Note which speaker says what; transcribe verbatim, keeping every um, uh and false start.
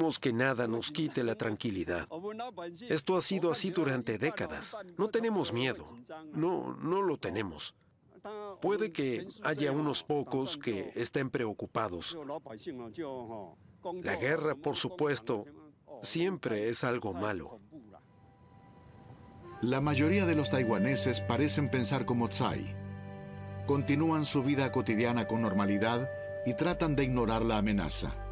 Speaker 1: dejemos que nada nos quite la tranquilidad. Esto ha sido así durante décadas. No tenemos miedo. No, no lo tenemos. Puede que haya unos pocos que estén preocupados. La guerra, por supuesto, siempre es algo malo.
Speaker 2: La mayoría de los taiwaneses parecen pensar como Tsai. Continúan su vida cotidiana con normalidad y tratan de ignorar la amenaza.